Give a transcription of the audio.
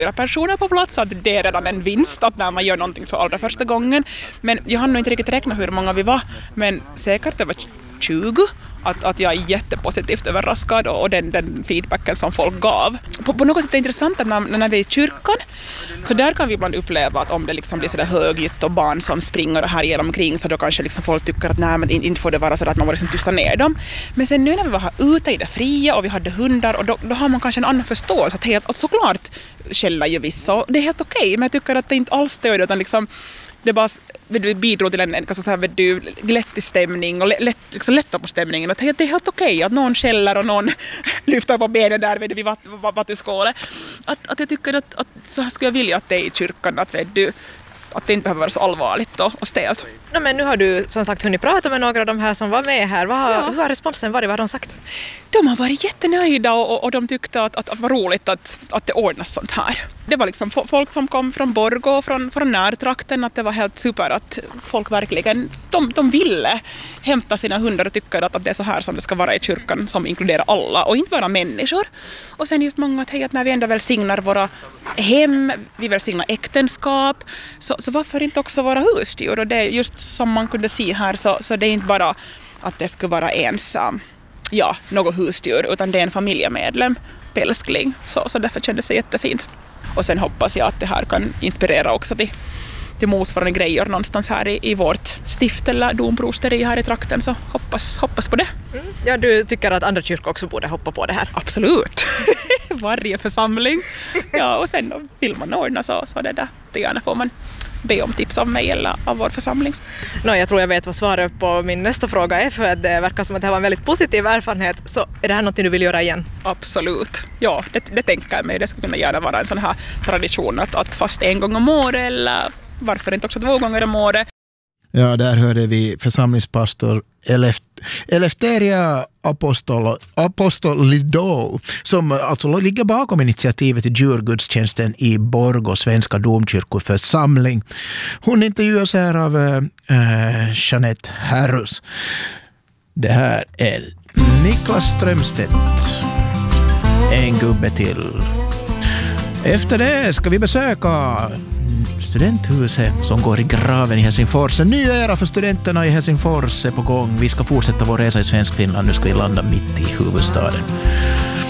personer på plats, att det är redan en vinst att när man gör någonting för allra första gången. Men jag har nog inte riktigt räknat hur många vi var, men säkert det var 20. Att jag är jättepositivt överraskad och den feedbacken som folk gav. På något sätt är det intressant att när vi är i kyrkan, så där kan vi ibland uppleva att om det liksom blir sådär högljutt och barn som springer och härjar omkring, så då kanske liksom folk tycker att nej, men inte får det vara så att man får liksom tysta ner dem. Men sen nu när vi var här ute i det fria och vi hade hundar, och då har man kanske en annan förståelse att såklart skäller ju vissa, och det är helt okej, men jag tycker att det inte alls stöd, utan liksom det bara bidrog till en glättig stämning och lätta på stämningen. Att det är helt okej att någon skäller och någon lyfter på benen där vid vattenskålet. Att jag tycker att så här skulle jag vilja att det är i kyrkan, att det inte behöver vara så allvarligt och stelt. No, men nu har du som sagt hunnit prata med några av de här som var med här. Hur har responsen varit? Vad har de sagt? De har varit jättenöjda och de tyckte att det var roligt att det ordnas sånt här. Det var liksom folk som kom från Borgå och från närtrakten, att det var helt super att folk verkligen, de ville hämta sina hundar och tycker att det är så här som det ska vara i kyrkan, som inkluderar alla och inte bara människor. Och sen just många att när vi ändå välsignar våra hem, vi välsignar äktenskap, så varför inte också våra husdjur? Och det är just som man kunde se här, så det är inte bara att det skulle vara ens något husdjur, utan det är en familjemedlem, pälskling. Så därför kändes det jättefint. Och sen hoppas jag att det här kan inspirera också till motsvarande grejer någonstans här i vårt stift eller domprosteri här i trakten, så hoppas på det. Ja, du tycker att andra kyrkor också borde hoppa på det här? Absolut. Varje församling. Ja, och sen vill man ordna så det där. Det gärna får man be om tips av mig eller av vår församling. Jag tror jag vet vad svaret på min nästa fråga är, för att det verkar som att det här var en väldigt positiv erfarenhet. Så är det här något du vill göra igen? Absolut. Ja, det tänker jag mig. Det skulle kunna gärna vara en sån här tradition att fast en gång om året, eller varför inte också 2 gånger om året. Ja, där hörde vi församlingspastor Eleftheria Apostolidou, som alltså ligger bakom initiativet till djurgudstjänsten i Borgå Svenska domkyrkoförsamling. Hon intervjuas här av Jeanette Harrus. Det här är Niklas Strömstedt. En gubbe till. Efter det ska vi besöka studenthuset som går i graven i Helsingfors. En ny era för studenterna i Helsingfors är på gång. Vi ska fortsätta vår resa i Svensk Finland. Nu ska vi landa mitt i huvudstaden.